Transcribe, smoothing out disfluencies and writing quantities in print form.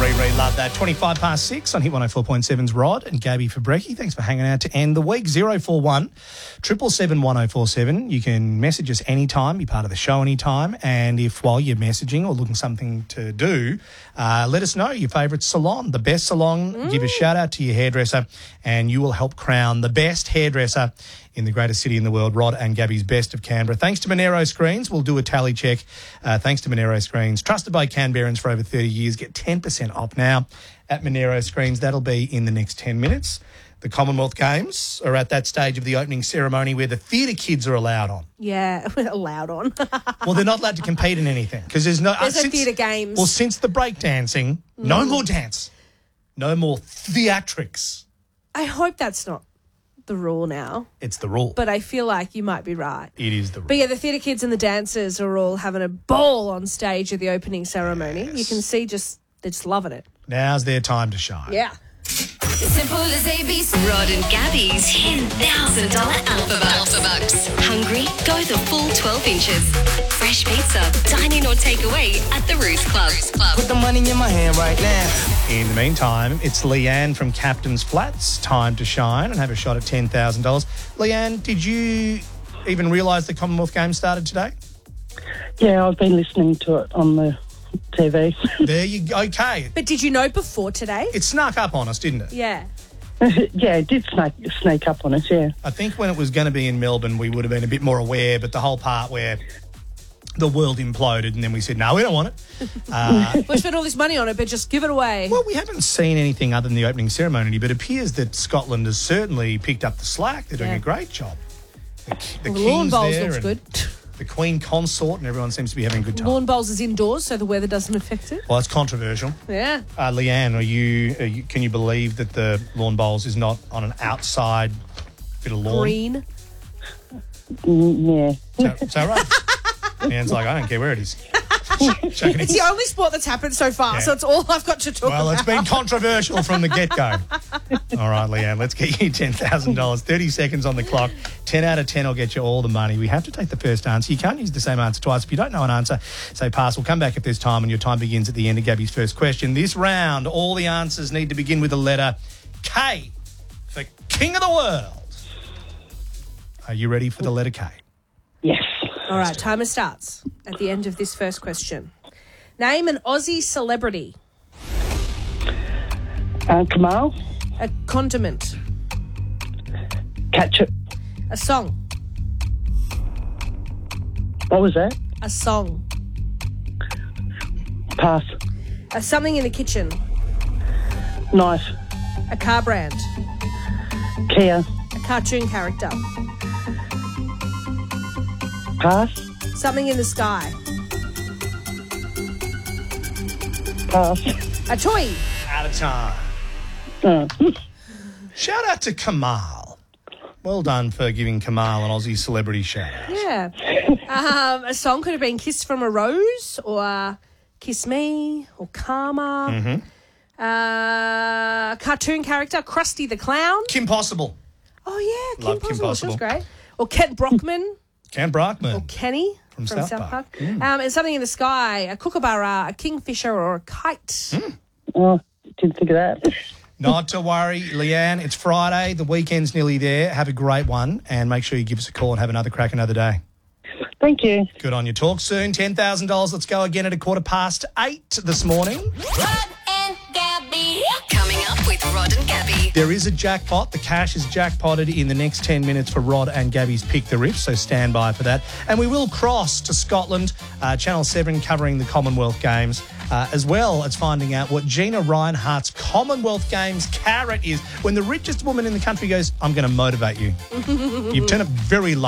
Riri, love that. 25 past 6 on Hit 104.7's Rod and Gabby for Brekkie. Thanks for hanging out to end the week. 041 777 1047. You can message us anytime, be part of the show anytime. And if while you're messaging or looking something to do, let us know your favourite salon, the best salon. Give a shout out to your hairdresser and you will help crown the best hairdresser in the greatest city in the world, Rod and Gabby's Best of Canberra. Thanks to Monero Screens. We'll do a tally check. Thanks to Monero Screens. Trusted by Canberrans for over 30 years. Get 10% off now at Monero Screens. That'll be in the next 10 minutes. The Commonwealth Games are at that stage of the opening ceremony where the theatre kids are allowed on. Yeah, allowed on. Well, they're not allowed to compete in anything because there's no... There's no theatre games. Well, since the breakdancing, no more dance. No more theatrics. I hope that's not the rule now. It's the rule. But I feel like you might be right. It is the rule. But yeah, the theatre kids and the dancers are all having a ball on stage at the opening ceremony. Yes. You can see they're just loving it. Now's their time to shine. Yeah. Simple as ABC. Rod and Gabby's $10,000 Alpha Bucks. Hungry? Go the full 12 inches. Fresh pizza. Dine in or take away at the Roost Club. Put the money in my hand right now. In the meantime, it's Leanne from Captain's Flats. Time to shine and have a shot at $10,000. Leanne, did you even realise the Commonwealth Games started today? Yeah, I've been listening to it on the TV. There you go. Okay. But did you know before today? It snuck up on us, didn't it? Yeah. Yeah, it did sneak up on us, yeah. I think when it was going to be in Melbourne, we would have been a bit more aware, but the whole part where the world imploded and then we said, no, we don't want it. We spent all this money on it, but just give it away. Well, we haven't seen anything other than the opening ceremony, but it appears that Scotland has certainly picked up the slack. They're doing a great job. The lawn King's bowls there looks and good. The Queen Consort and everyone seems to be having a good time. Lawn bowls is indoors, so the weather doesn't affect it. Well, it's controversial. Yeah. Leanne, can you believe that the lawn bowls is not on an outside bit of lawn? Green. Yeah. Is that right? Leanne's like, I don't care where it is. It's the only sport that's happened so far, so it's all I've got to talk about. Well, it's been controversial from the get-go. All right, Leanne, let's get you $10,000. 30 seconds on the clock. 10 out of 10 will get you all the money. We have to take the first answer. You can't use the same answer twice. If you don't know an answer, say pass. We'll come back if there's time, and your time begins at the end of Gabby's first question. This round, all the answers need to begin with the letter K for King of the World. Are you ready for the letter K? Yes. All right, timer starts at the end of this first question. Name an Aussie celebrity. Kamal. A condiment. Ketchup. A song. What was that? A song. Pass. Something in the kitchen. Knife. A car brand. Kia. A cartoon character. Pass. Something in the sky. Pass. A toy. Out of time. Shout out to Kamal. Well done for giving Kamal an Aussie celebrity shout out. Yeah. A song could have been Kiss from a Rose or Kiss Me or Karma. Cartoon character, Krusty the Clown. Kim Possible. Oh, yeah. Love Kim Possible. She was great. Or Kent Brockman. Ken Brockman. Or Kenny from South Park. And something in the sky, a kookaburra, a kingfisher or a kite. Oh, didn't think of that. Not to worry, Leanne. It's Friday. The weekend's nearly there. Have a great one and make sure you give us a call and have another crack another day. Thank you. Good on you. Talk soon. $10,000. Let's go again at 8:15 this morning. Rod and Gabby. Coming up with Rod and Gabby. There is a jackpot. The cash is jackpotted in the next 10 minutes for Rod and Gabby's Pick the Riff, so stand by for that. And we will cross to Scotland, Channel 7 covering the Commonwealth Games, as well as finding out what Gina Reinhart's Commonwealth Games carrot is. When the richest woman in the country goes, I'm going to motivate you. You've turned up very late.